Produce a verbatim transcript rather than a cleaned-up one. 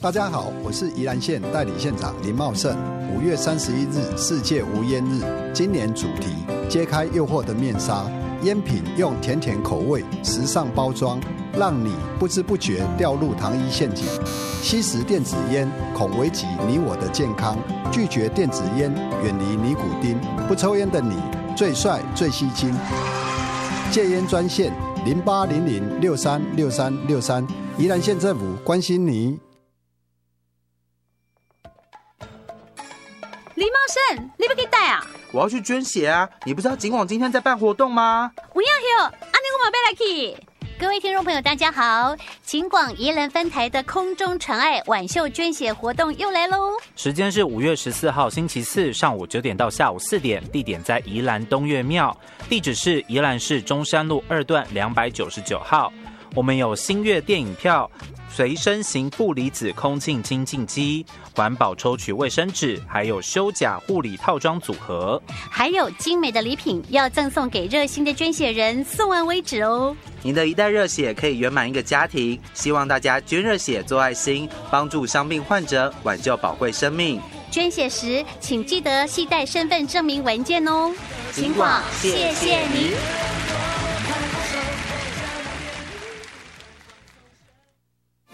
大家好，我是宜兰县代理县长林茂胜。五月三十一日世界无烟日，今年主题揭开诱惑的面纱，烟品用甜甜口味、时尚包装，让你不知不觉掉入糖衣陷阱。吸食电子烟恐危及你我的健康，拒绝电子烟，远离尼古丁。不抽烟的你，最帅最吸睛。戒烟专线零八零零六三六三六三，宜兰县政府关心你。 李茂胜，你要去带啊？ 我要去捐血啊！你不知道警广今天在办活动吗？ 不要哟，安尼我嘛要来去。各位听众朋友，大家好！警广宜兰分台的空中传爱晚秀捐血活动又来喽！ 时间是五月十四号星期四上午九点到下午四点，地点在宜兰东岳庙，地址是宜兰市中山路二段两百九十九号。我们有新月电影票、随身型负离子空气清净机、环保抽取卫生纸，还有修甲护理套装组合， 还有精美的礼品要赠送给热心的捐血人，送完为止哦。 您的一袋热血可以圆满一个家庭，希望大家捐热血做爱心，帮助伤病患者，挽救宝贵生命。 捐血时请记得携带身份证明文件哦。警广，谢谢您。